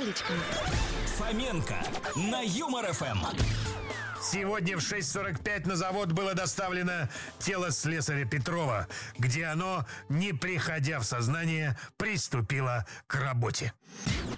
поличками. Фоменко на Юмор ФМ. Сегодня в 6:45 на завод было доставлено тело слесаря Петрова, где оно, не приходя в сознание, приступило к работе.